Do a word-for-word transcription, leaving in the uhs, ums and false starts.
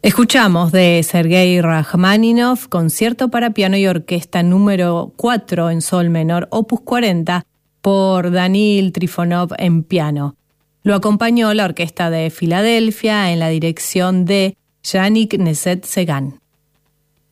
Escuchamos de Sergei Rachmaninoff, concierto para piano y orquesta número cuatro en sol menor, opus cuarenta, por Danil Trifonov en piano. Lo acompañó la Orquesta de Filadelfia en la dirección de Yannick Nézet-Séguin.